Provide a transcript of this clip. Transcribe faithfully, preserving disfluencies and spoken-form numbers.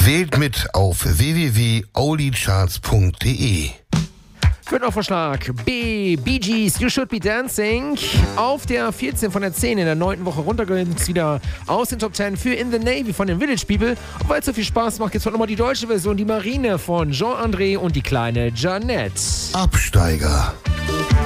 Wählt mit auf w w w punkt oldie-charts punkt de. Vorschlag B, Bee Gees, You Should Be Dancing. Auf der vierzehn von der zehn in der neunten Woche runter geht's wieder aus den Top zehn für In the Navy von den Village People. Und weil es so viel Spaß macht, gibt's heute nochmal die deutsche Version, die Marine von Jean André und die kleine Jeanette. Absteiger.